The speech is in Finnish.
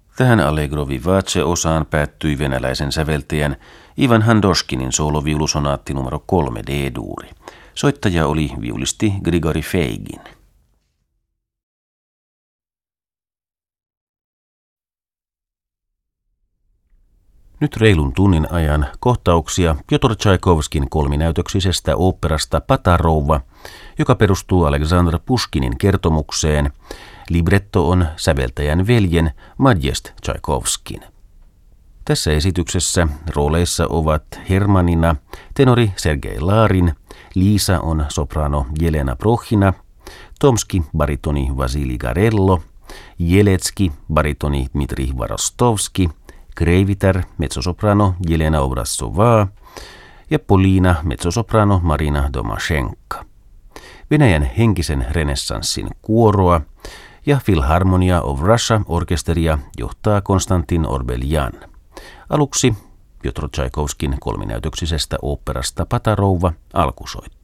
Tähän Allegro vivace-osaan päättyi venäläisen säveltäjän Ivan Handoshkinin sooloviulusonaatti numero 3 D-duuri. Soittaja oli viulisti Grigori Feigin. Nyt reilun tunnin ajan kohtauksia Pjotr Tšaikovskin kolminäytöksisestä oopperasta Patarouva, joka perustuu Aleksandr Puškinin kertomukseen. Libretto on säveltäjän veljen Madjest Tšaikovskin. Tässä esityksessä rooleissa ovat Hermanina tenori Sergei Larin, Liisa on soprano Jelena Prohina, Tomski baritoni Vasili Garello, Jeletski baritoni Dmitri Varostovski, Kreivitar mezzosoprano Jelena Obrassovaa ja Polina mezzosoprano Marina Domashenka. Venäjän henkisen renessanssin kuoroa ja Philharmonia of Russia-orkesteria johtaa Konstantin Orbeljan. Aluksi Pjotr Tšaikovskin kolminäytöksisestä oopperasta Patarouva alkusoitto.